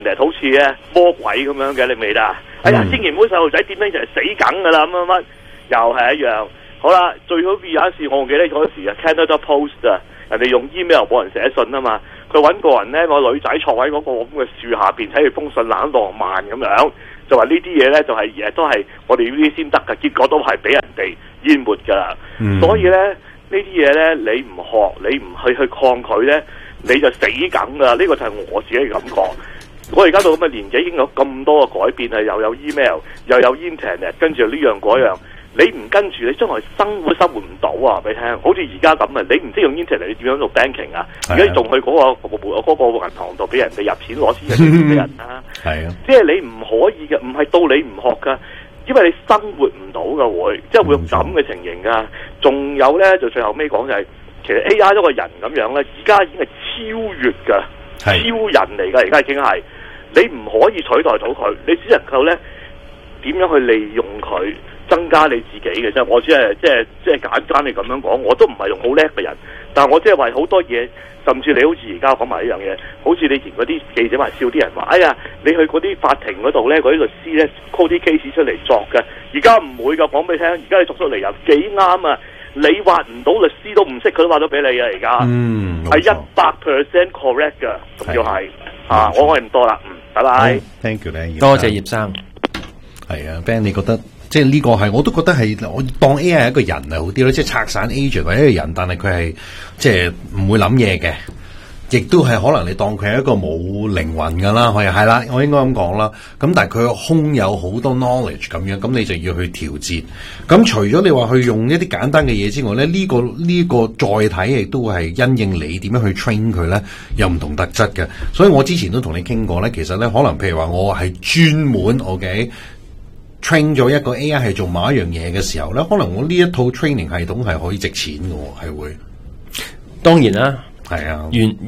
好似咧魔鬼咁樣嘅，你未得啊？哎呀，千祈唔好細路仔點樣就係死梗噶啦，乜乜又係一樣。好啦，最好有一次我記得嗰時啊 Canada Post 啊，人哋用 email 冇人寫信啊嘛，佢揾個人咧，個女仔坐喺嗰個咁嘅樹下邊睇住封信冷浪漫咁樣，就話呢啲嘢咧就係都係我哋呢啲先得㗎，結果都係俾人哋淹沒㗎啦。所以咧呢啲嘢咧，你唔學，你唔去抗拒咧，你就死梗㗎。呢個就係我自己嘅感覺。我而家到咁嘅年紀已經有咁多嘅改變，係又有 email 又有 internet， 跟住呢樣嗰樣，你唔跟住你將來生活唔到啊！俾你聽，好似而家咁啊，你唔知用 internet 你點樣做 banking 啊？而家仲去嗰個銀行度俾人哋入錢攞錢嘅俾人啦。係啊，即係你唔可以嘅，唔係到你唔學噶，因為你生活唔到嘅會，即係會有咁嘅情形噶。仲有咧，就最後尾講就係，其實 AI 一個人咁樣咧，而家已經係超越噶，超人嚟噶，而家已經係。你唔可以取代到佢，你只能夠咧點樣去利用佢增加你自己嘅啫。我只係即係簡單地咁樣講，我都唔係用好叻嘅人，但係我即係話好多嘢，甚至你好似而家講埋呢樣嘢，好似你以前嗰啲記者話笑啲人話，哎呀，你去嗰啲法庭嗰度咧，嗰啲律師咧 call 啲 case 出嚟作嘅，而家唔會㗎，講俾你聽，而家你作出嚟又幾啱啊！你畫唔到律師都唔識，佢都畫到俾你啊！而家係100% correct 㗎，咁要係我講咁多啦，拜拜。 Thank you 咧， 多謝葉生。 係啊 ，Ben， 你覺得即係呢個係我都覺得係我當 AI 係一個人係好啲咯，即係拆散 agent 係一個人，但係佢係即係唔會諗嘢嘅。亦都係可能你當佢係一個冇靈魂㗎啦，係啦，我應該咁講啦。咁但係佢空有好多 knowledge 咁樣，咁你就要去調節。咁除咗你話去用一啲簡單嘅嘢之外咧，呢個再睇亦都係因應你點樣去 train 佢咧，有唔同特質嘅。所以我之前都同你傾過咧，其實咧可能譬如話我係專門 train 咗一個 AI 係做某一樣嘢嘅時候咧，可能我呢一套 training 系統係可以值錢嘅喎，係會。 當然啦。 係啊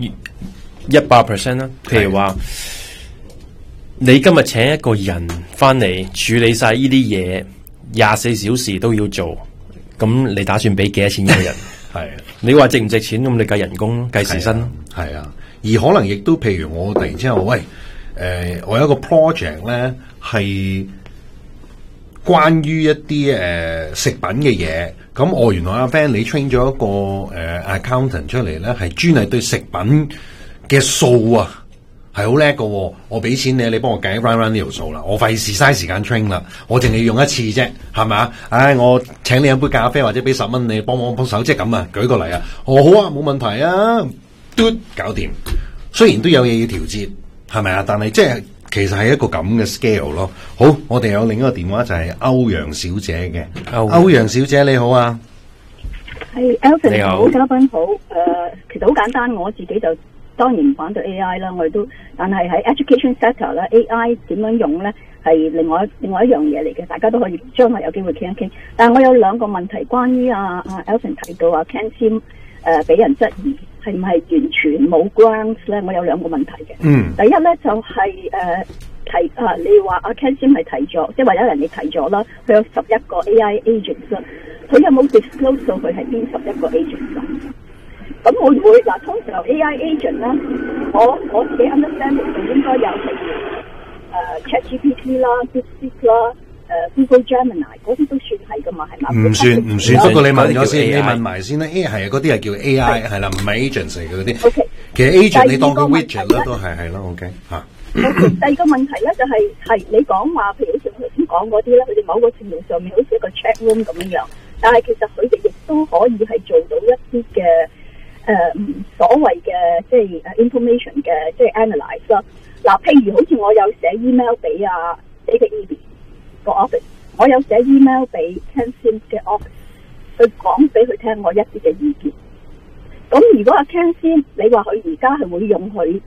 ，100%啦。譬如話，你今日請一個人翻嚟處理晒呢啲嘢，24小時都要做，咁你打算俾幾多錢一個人？ 係啊， 你話值唔值錢？咁你計人工、計時薪咯。 係啊，而可能亦都譬如我突然之間話，喂，我有一個 project 咧係關於一啲食品嘅嘢。咁我原來阿 Ben 你 train 咗一個accountant 出嚟咧，係專係對食品嘅數啊，係好叻㗎。我俾錢你幫我計 run 呢條數啦，我費事嘥時間 train 啦，我淨係要用一次啫，係咪啊？唉，我請你飲杯咖啡或者俾10蚊你幫手，即係咁啊。舉個例啊，好啊，冇問題啊，嘟搞掂。雖然都有嘢要調節，係咪啊？但係即係。其實係一個咁嘅 scale 咯。好，我哋有另一個電話就係歐陽小姐嘅。歐陽小姐你好啊， 係 Alvin 你好，嘉賓好。其實好簡單，我自己就當然唔反對 AI 啦，我哋都，但係喺 education sector 咧 ，AI 點樣用咧係另外一樣嘢嚟嘅，大家都可以將來有機會傾一傾。但係我有兩個問題，關於Alvin 提到Ken Sim 俾人質疑。係唔係完全冇 grounds 咧？我有兩個問題嘅。第一咧就係你話阿 Ken Sim 係提咗，即係話有人你提咗啦，佢有11個 AI agents 啦，佢有冇 disclose 到佢係邊11個 agents 啊？咁會唔會嗱？通常 AI agent 咧，我自己 understanding 就應該有譬如ChatGPT 啦、DeepSeek 啦。Google Gemini 嗰啲都算係噶嘛，係嘛？唔算。不過你問咗先，你問埋先啦。係啊，嗰啲係叫 AI 係啦，唔係 agents 嚟嘅嗰啲。OK， 其實 agent 你當佢 widget 啦，都係咯。OK 嚇。 第二個問題咧就係你講話，譬如好似頭先講嗰啲咧，佢哋某個程度上面好似一個 chat room 咁樣，但係其實佢哋亦都可以係做到一啲嘅所謂嘅即係information 嘅即係 analyse 啦。嗱，譬如好似我有寫 email 俾個 Edie。個 office， 我有寫 email 俾 Ken Sim 嘅 office， 去講俾佢聽我一啲嘅意見。咁如果阿 Ken Sim， 你話佢而家係會用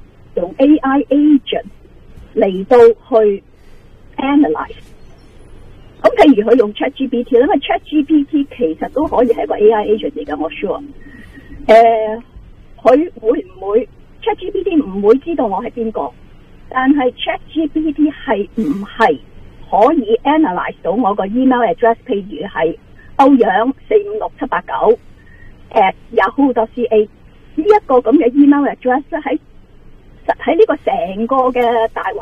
AI agent 嚟到去 analyse， 咁譬如佢用 ChatGPT， 因為 ChatGPT 其實都可以係一個 AI agent 嚟㗎，我 sure。佢會唔會 ChatGPT 唔會知道我係邊個，但係 ChatGPT 係唔係可以 analyse 到我個 email address， 譬如係歐陽456789 @yahoo.ca 呢一個咁嘅 email address 喺呢個成個嘅大環